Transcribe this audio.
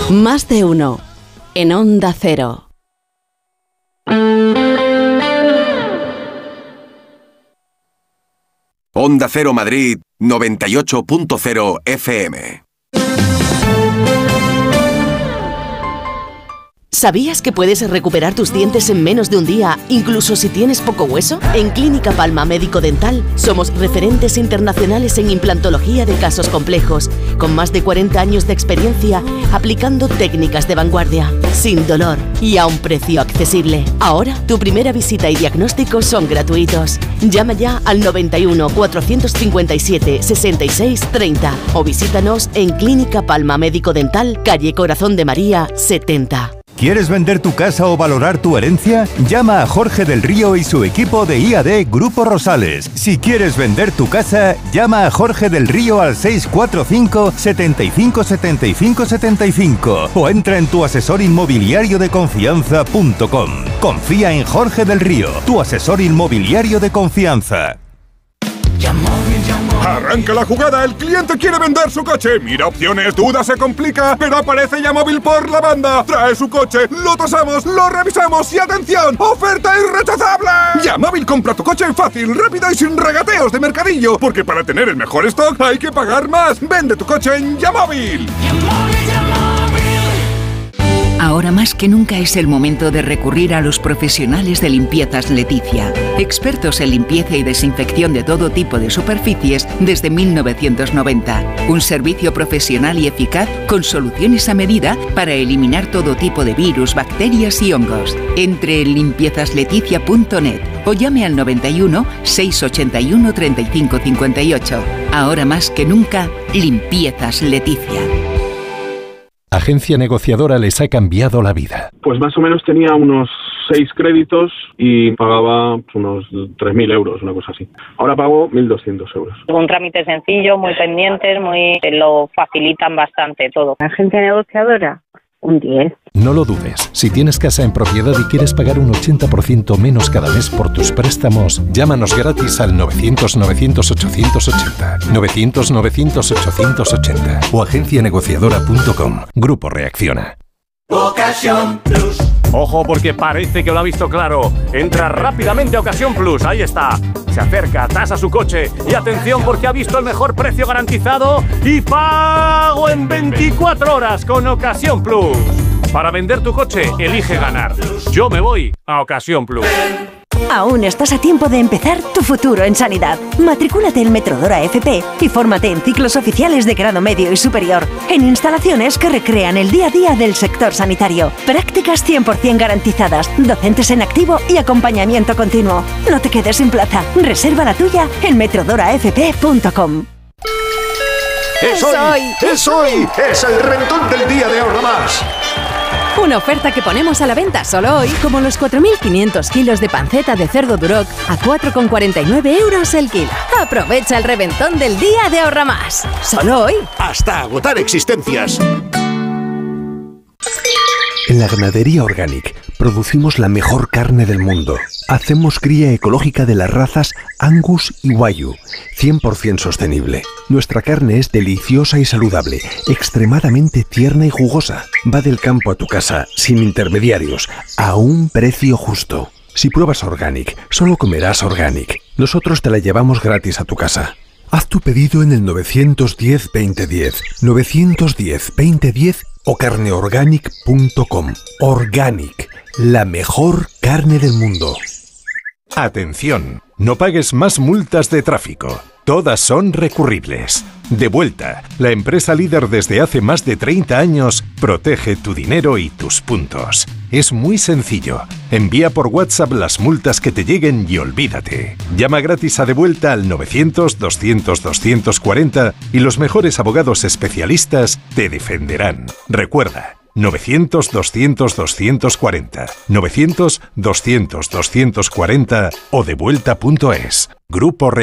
Más de uno. En Onda Cero. Onda Cero Madrid 98.0 FM. ¿Sabías que puedes recuperar tus dientes en menos de un día, incluso si tienes poco hueso? En Clínica Palma Médico Dental somos referentes internacionales en implantología de casos complejos, con más de 40 años de experiencia aplicando técnicas de vanguardia, sin dolor y a un precio accesible. Ahora, tu primera visita y diagnóstico son gratuitos. Llama ya al 91 457 66 30 o visítanos en Clínica Palma Médico Dental, calle Corazón de María 70. ¿Quieres vender tu casa o valorar tu herencia? Llama a Jorge del Río y su equipo de IAD Grupo Rosales. Si quieres vender tu casa, llama a Jorge del Río al 645 75 75 75 o entra en tuasesorinmobiliariodeconfianza.com. Confía en Jorge del Río, tu asesor inmobiliario de confianza. Arranca la jugada, el cliente quiere vender su coche. Mira opciones, duda, se complica, pero aparece Yamóvil por la banda. Trae su coche, lo tasamos, lo revisamos y ¡atención! ¡Oferta irrechazable! Yamóvil compra tu coche fácil, rápido y sin regateos de mercadillo. Porque para tener el mejor stock hay que pagar más. Vende tu coche en Yamóvil. Ahora más que nunca es el momento de recurrir a los profesionales de Limpiezas Leticia, expertos en limpieza y desinfección de todo tipo de superficies desde 1990. Un servicio profesional y eficaz con soluciones a medida para eliminar todo tipo de virus, bacterias y hongos. Entre en limpiezasLeticia.net o llame al 91 681 35 58. Ahora más que nunca, Limpiezas Leticia. Agencia Negociadora les ha cambiado la vida. Pues más o menos tenía unos 6 créditos y pagaba unos 3.000 euros, una cosa así. Ahora pago 1.200 euros. Un trámite sencillo, muy pendientes, lo facilitan bastante todo. Agencia Negociadora, un 10. No lo dudes. Si tienes casa en propiedad y quieres pagar un 80% menos cada mes por tus préstamos, llámanos gratis al 900-900-880, 900-900-880 o agencianegociadora.com. Grupo Reacciona. Ocasión Plus. Ojo, porque parece que lo ha visto claro. Entra rápidamente a Ocasión Plus, ahí está. Se acerca, tasa su coche y atención porque ha visto el mejor precio garantizado y pago en 24 horas con Ocasión Plus. Para vender tu coche, elige ganar. Yo me voy a Ocasión Plus. Aún estás a tiempo de empezar tu futuro en sanidad. Matricúlate en Metrodora FP y fórmate en ciclos oficiales de grado medio y superior, en instalaciones que recrean el día a día del sector sanitario. Prácticas 100% garantizadas, docentes en activo y acompañamiento continuo. No te quedes sin plaza. Reserva la tuya en metrodorafp.com. ¡Es hoy! ¡Es hoy! ¡Es el reventón del día de Ahorra Más! Una oferta que ponemos a la venta solo hoy, como los 4.500 kilos de panceta de cerdo Duroc a 4,49 euros el kilo. Aprovecha el reventón del día de Ahorra Más. Solo hoy. Hasta agotar existencias. En la Ganadería Organic producimos la mejor carne del mundo. Hacemos cría ecológica de las razas Angus y Wagyu, 100% sostenible. Nuestra carne es deliciosa y saludable, extremadamente tierna y jugosa. Va del campo a tu casa, sin intermediarios, a un precio justo. Si pruebas Organic, solo comerás Organic. Nosotros te la llevamos gratis a tu casa. Haz tu pedido en el 910-2010, 910-2010 o carneorganic.com. Organic, la mejor carne del mundo. Atención, no pagues más multas de tráfico. Todas son recurribles. Devuelta, la empresa líder desde hace más de 30 años, protege tu dinero y tus puntos. Es muy sencillo. Envía por WhatsApp las multas que te lleguen y olvídate. Llama gratis a Devuelta al 900-200-240 y los mejores abogados especialistas te defenderán. Recuerda, 900-200-240, 900-200-240 o devuelta.es. Grupo